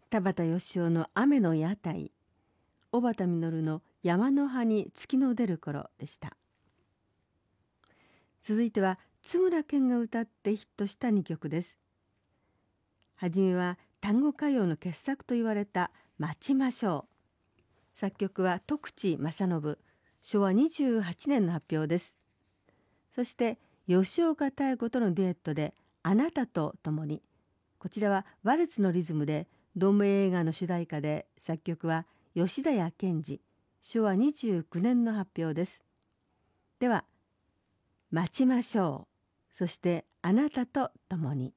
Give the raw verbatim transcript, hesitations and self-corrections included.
田畑義雄の雨の屋台、小畑実の山の葉に月の出る頃でした。続いては津村健が歌ってヒットしたにきょくです。はじめは単語歌謡の傑作と言われた待ちましょう。作曲は徳地正信、しょうわにじゅうはちねんの発表です。そして吉岡妙子とのデュエットであなたと共に、こちらはワルツのリズムで同名映画の主題歌で、作曲は吉田屋健二、しょうわにじゅうきゅうねんの発表です。では待ちましょう、そしてあなたと共に。